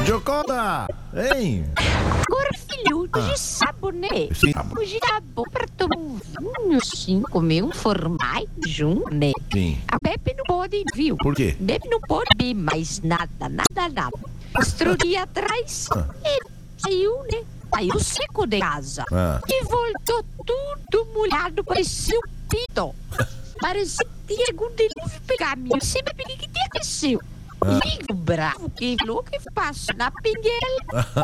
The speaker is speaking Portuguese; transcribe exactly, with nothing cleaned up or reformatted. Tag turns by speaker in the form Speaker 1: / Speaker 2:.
Speaker 1: Joconda! Hein?
Speaker 2: Agora, filho, hoje
Speaker 1: Ah.
Speaker 2: é sábado, né?
Speaker 1: Sim.
Speaker 2: Hoje tá bom pra tomar um vinho, assim, comer um formagem junto, né?
Speaker 1: Sim.
Speaker 2: A Bebe não pode, viu?
Speaker 1: Por quê?
Speaker 2: Bebe não pode beber mais nada, nada, nada. Outro dia atrás,
Speaker 1: Ah.
Speaker 2: ele saiu, né? Saiu seco de casa.
Speaker 1: Ah.
Speaker 2: E voltou tudo molhado, parecia um pito. Parecia que tinha algum delírio pegar a minha. Você me pediu o que aconteceu?
Speaker 1: Ah.
Speaker 2: Ligo bravo, que falou que passa na pinguela.